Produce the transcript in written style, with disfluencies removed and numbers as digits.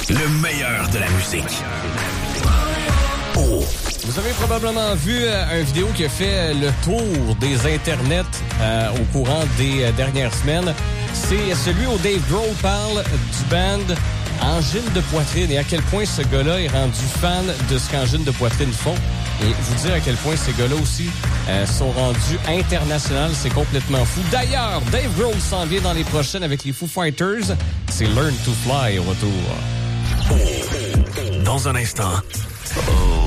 Le meilleur de la musique. Oh. Vous avez probablement vu une vidéo qui a fait le tour des internets au courant des dernières semaines. C'est celui où Dave Grohl parle du band Angine de poitrine et à quel point ce gars-là est rendu fan de ce qu'Angine de poitrine font. Et vous dire à quel point ces gars-là aussi sont rendus internationaux, c'est complètement fou. D'ailleurs, Dave Grohl s'en vient dans les prochaines avec les Foo Fighters. C'est Learn to Fly au retour. Dans un instant. Oh.